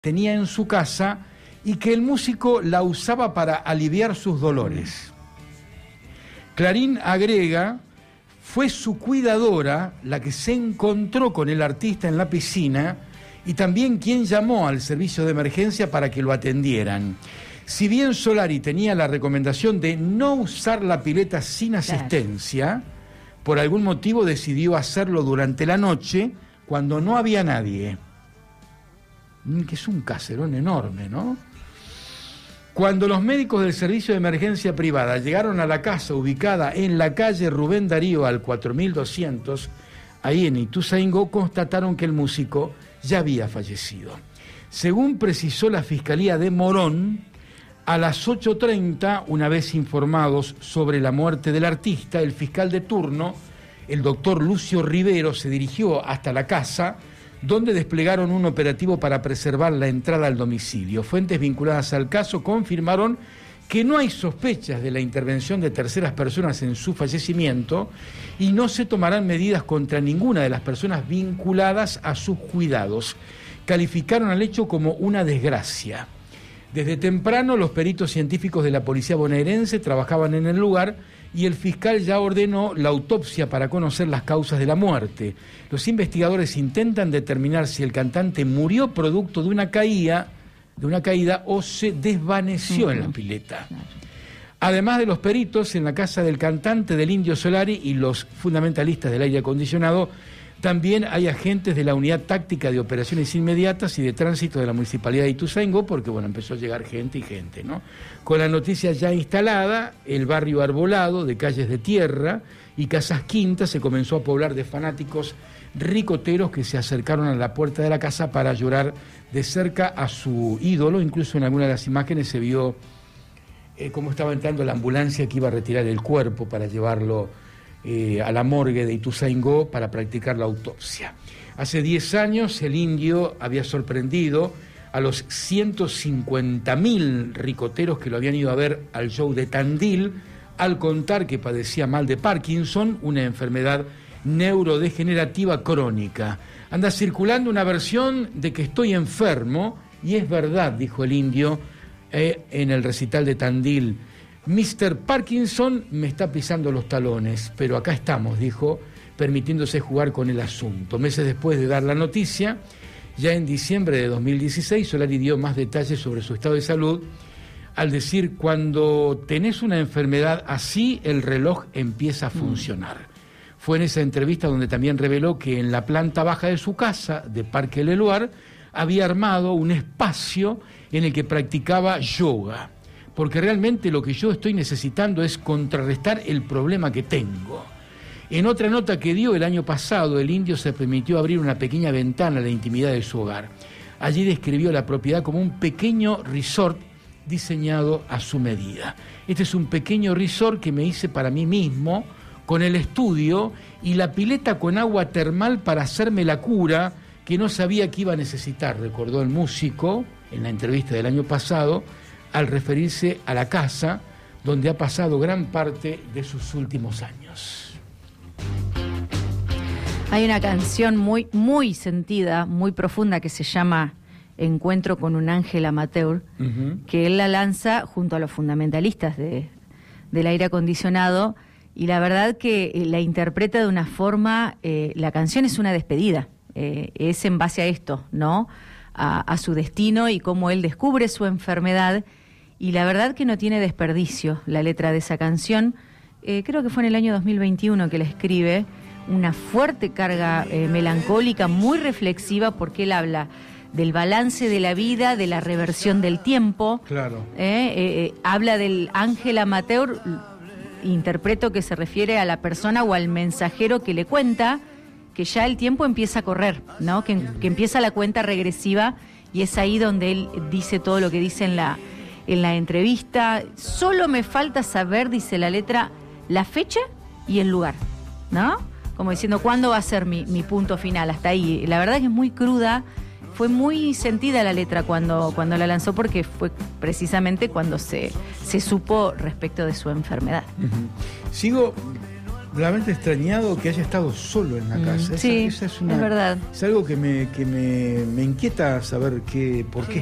tenía en su casa y que el músico la usaba para aliviar sus dolores. Clarín agrega, fue su cuidadora la que se encontró con el artista en la piscina y también quien llamó al servicio de emergencia para que lo atendieran. Si bien Solari tenía la recomendación de no usar la pileta sin asistencia, por algún motivo decidió hacerlo durante la noche cuando no había nadie. Que es un caserón enorme, ¿no? Cuando los médicos del servicio de emergencia privada llegaron a la casa ubicada en la calle Rubén Darío al 4200, ahí en Ituzaingó, constataron que el músico ya había fallecido. Según precisó la Fiscalía de Morón, a las 8:30, una vez informados sobre la muerte del artista, el fiscal de turno, el doctor Lucio Rivero, se dirigió hasta la casa, donde desplegaron un operativo para preservar la entrada al domicilio. Fuentes vinculadas al caso confirmaron que no hay sospechas de la intervención de terceras personas en su fallecimiento y no se tomarán medidas contra ninguna de las personas vinculadas a sus cuidados. Calificaron al hecho como una desgracia. Desde temprano, los peritos científicos de la policía bonaerense trabajaban en el lugar y el fiscal ya ordenó la autopsia para conocer las causas de la muerte. Los investigadores intentan determinar si el cantante murió producto de una caída o se desvaneció en la pileta. Además de los peritos, en la casa del cantante del Indio Solari y los fundamentalistas del aire acondicionado, también hay agentes de la Unidad Táctica de Operaciones Inmediatas y de Tránsito de la Municipalidad de Ituzaingó, porque empezó a llegar gente, ¿no? Con la noticia ya instalada, el barrio arbolado de calles de tierra y casas quintas se comenzó a poblar de fanáticos ricoteros que se acercaron a la puerta de la casa para llorar de cerca a su ídolo. Incluso en alguna de las imágenes se vio cómo estaba entrando la ambulancia que iba a retirar el cuerpo para llevarlo a la morgue de Ituzaingó para practicar la autopsia. Hace 10 años el Indio había sorprendido a los 150.000 ricoteros que lo habían ido a ver al show de Tandil al contar que padecía mal de Parkinson, una enfermedad neurodegenerativa crónica. Anda circulando una versión de que estoy enfermo y es verdad, dijo el Indio en el recital de Tandil. Mr. Parkinson me está pisando los talones, pero acá estamos, dijo, permitiéndose jugar con el asunto. Meses después de dar la noticia, ya en diciembre de 2016, Solari dio más detalles sobre su estado de salud, al decir, cuando tenés una enfermedad así, el reloj empieza a funcionar. Fue en esa entrevista donde también reveló que en la planta baja de su casa, de Parque Leloir, había armado un espacio en el que practicaba yoga, porque realmente lo que yo estoy necesitando es contrarrestar el problema que tengo. En otra nota que dio el año pasado, el Indio se permitió abrir una pequeña ventana a la intimidad de su hogar. Allí describió la propiedad como un pequeño resort diseñado a su medida. Este es un pequeño resort que me hice para mí mismo, con el estudio y la pileta con agua termal para hacerme la cura que no sabía que iba a necesitar, recordó el músico en la entrevista del año pasado, al referirse a la casa donde ha pasado gran parte de sus últimos años. Hay una canción muy, muy sentida, muy profunda, que se llama Encuentro con un ángel amateur, que él la lanza junto a los fundamentalistas del aire acondicionado, y la verdad que la interpreta de una forma, la canción es una despedida, es en base a esto, ¿no? A su destino y cómo él descubre su enfermedad. Y la verdad que no tiene desperdicio la letra de esa canción. Creo que fue en el año 2021 que la escribe, una fuerte carga melancólica, muy reflexiva, porque él habla del balance de la vida, de la reversión del tiempo. Claro. Habla del ángel amateur, interpreto que se refiere a la persona o al mensajero que le cuenta que ya el tiempo empieza a correr, ¿no? Que empieza la cuenta regresiva, y es ahí donde él dice todo lo que dice en la entrevista. Solo me falta saber, dice la letra, la fecha y el lugar, ¿no? Como diciendo, ¿cuándo va a ser mi punto final? Hasta ahí. La verdad es que es muy cruda, fue muy sentida la letra cuando la lanzó, porque fue precisamente cuando se supo respecto de su enfermedad. Sigo realmente extrañado que haya estado solo en la casa. Sí, esa es verdad. Es algo que me inquieta saber por qué